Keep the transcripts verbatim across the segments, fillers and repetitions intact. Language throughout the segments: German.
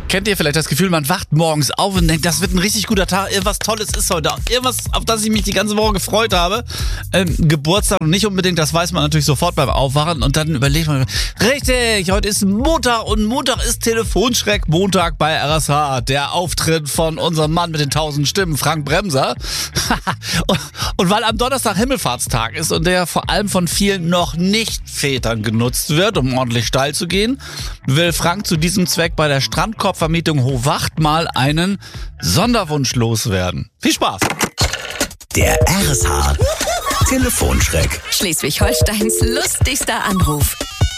Kennt ihr vielleicht das Gefühl, man wacht morgens auf und denkt, das wird ein richtig guter Tag, irgendwas Tolles ist heute, irgendwas, auf das ich mich die ganze Woche gefreut habe. Ähm, Geburtstag und nicht unbedingt, das weiß man natürlich sofort beim Aufwachen und dann überlegt man, richtig, heute ist Montag und Montag ist Telefonschreck Montag bei R S H. Der Auftritt von unserem Mann mit den tausend Stimmen, Frank Bremser. und, und weil am Donnerstag Himmelfahrtstag ist und der vor allem von vielen noch nicht Vätern genutzt wird, um ordentlich steil zu gehen, will Frank zu diesem Zweck bei der Strandkorbvermietung Hohwacht mal einen Sonderwunsch loswerden. Viel Spaß! Der R S H Telefonschreck. Schleswig-Holsteins lustigster Anruf.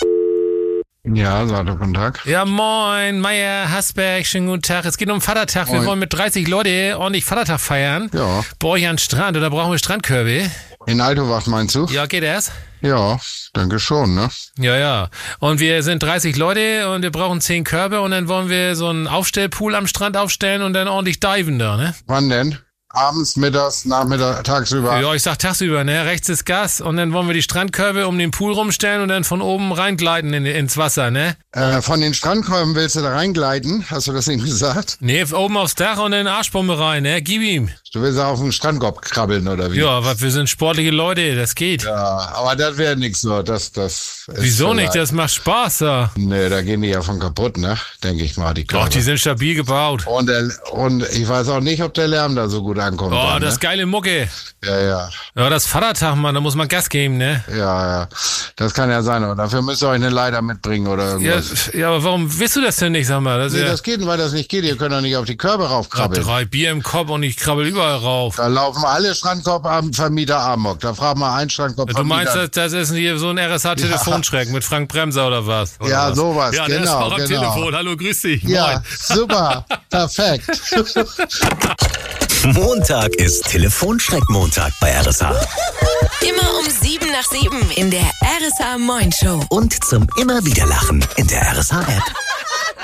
Ja, Sato, guten Tag. Ja, moin, Meier, Hasberg, schönen guten Tag. Es geht um Vatertag. Wir Moin. wollen mit dreißig Leute ordentlich Vatertag feiern. Ja. Bei euch an den Strand, oder brauchen wir Strandkörbe? In Altowacht meinst du? Ja, geht das? Ja, denke schon, ne? Ja, ja. Und wir sind dreißig Leute und wir brauchen zehn Körbe und dann wollen wir so einen Aufstellpool am Strand aufstellen und dann ordentlich diven da, ne? Wann denn? Abends, mittags, nachmittags, tagsüber? Ja, ich sag tagsüber, ne? Rechts ist Gas und dann wollen wir die Strandkörbe um den Pool rumstellen und dann von oben reingleiten in, ins Wasser, ne? Äh, von den Strandkolben willst du da reingleiten? Hast du das eben gesagt? Ne, oben aufs Dach und in Arschbombe rein, ne? Gib ihm. Du willst auf den Strandkorb krabbeln, oder wie? Ja, was, wir sind sportliche Leute, das geht. Ja, aber das wäre nix so. Das, das ist Wieso nicht? vielleicht- Das macht Spaß, da. Nee, da gehen die ja von kaputt, ne? Denke ich mal, die Doch, Körbe. die sind stabil gebaut. und, der, und ich weiß auch nicht, ob der Lärm da so gut ankommt. Oh, dann, das ne? geile Mucke. Ja, ja. Ja, das Vatertag, Mann, da muss man Gas geben, ne? Ja, ja. Das kann ja sein. Aber dafür müsst ihr euch eine Leiter mitbringen oder Ja, irgendwas. ja, aber warum willst du das denn nicht, sag mal? Das ist Nee, ja das geht, weil das nicht geht. Ihr könnt doch nicht auf die Körbe Ach, raufkrabbeln. drei Bier im Kopf und ich krabbel überall rauf. Da laufen alle Strandkorbvermieter amok. Da fragt man einen Strandkorbvermieter. Du meinst, das, das ist hier so ein R S H-Telefonschreck mit Frank Bremser oder was? Oder Ja, was? sowas, Ja, der ist genau, auch am genau. Telefon. Hallo, grüß dich. Ja, Moin. super. Perfekt. Montag ist Telefonschreck-Montag bei R S H. Immer um sieben nach sieben in der R S H Moin Show. Und zum immer wieder Lachen in der R S H-App.